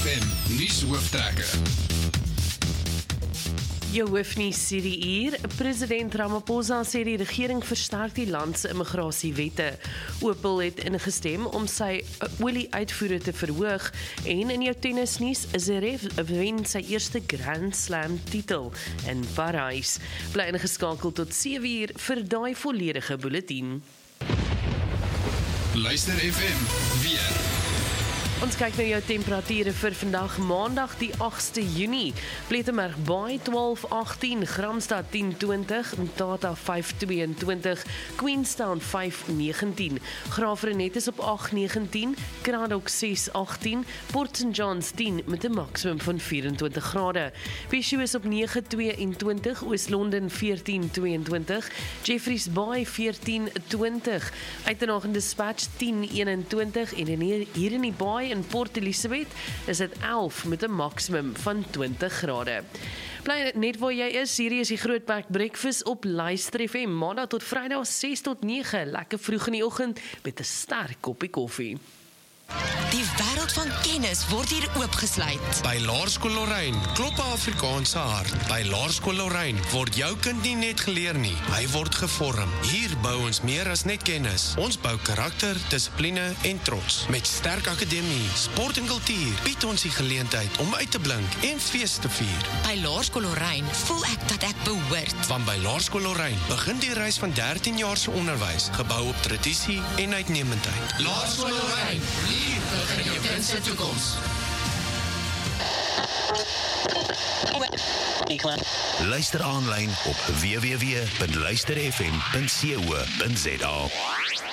FM nuushooftrekker. Jou hoofnuus hierdie uur. President Ramaphosa sê die regering versterk die land se immigrasiewette. Opel het ingestem om sy olie-uitvoere te verhoog en in jou tennisnuus Zverev wen sy eerste Grand Slam titel in Parys. Bly ingeskakel tot 7 uur vir daai volledige bulletin. Luister FM weer. Ons kyk na jou temperature vir vandag Maandag die 8ste Junie. Plettenberg Baai 12-18, Gramstad 10-20, Mthatha 5-22, Queenstown 5-19, Graafrenet is op 8-19, Kraddock 6-18, Port St. John's 10 met 'n maksimum van 24 grade. Peshu is op 9-22, Oos-London 14-22, Jeffreys Bay 14-20, Uitenhage en Dispatch 10-21 en hier in die Baai in Port Elizabeth is dit 11 met 'n maksimum van 20 grade. Bly net waar jy is, hierdie is die Grootberg Breakfast op Luister FM, Maandag tot Vrydag 6 tot 9, lekker vroeg in die oggend met 'n sterk koppie koffie. Die wêreld van kennis word hier oopgesluit. By Laerskool Lorraine klop 'n Afrikaanse hart. By Laerskool Lorraine word jou kind nie net geleer nie, hy word gevorm. Hier bou ons meer as net kennis. Ons bou karakter, dissipline en trots. Met sterk akademie, sport en kultuur bied ons die geleentheid om uit te blink en fees te vier. By Laerskool Lorraine voel ek dat ek behoort. Want by Laerskool Lorraine begin die reis van 13 jaar se onderwys, gebou op tradisie en uitnemendheid. Laerskool Lorraine, hier begin jou kind se toekoms. Luister aanlyn op www.luisterfm.co.za.